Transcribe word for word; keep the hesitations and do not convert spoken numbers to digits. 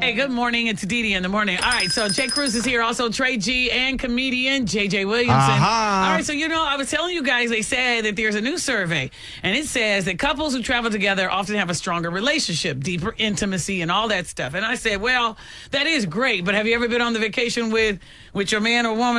Hey, good morning. It's Dee Dee in the morning. All right, so Jay Cruz is here. Also, Trey G and comedian J J Williamson. Uh-huh. All right, so you know, I was telling you guys, they said that there's a new survey, and it says that couples who travel together often have a stronger relationship, deeper intimacy, and all that stuff. And I said, well, that is great, but have you ever been on the vacation with, with your man or woman